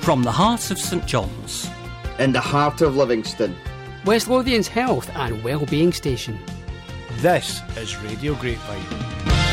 From the heart of St John's, in the heart of Livingston, West Lothian's health and wellbeing station. This is Radio Grapevine.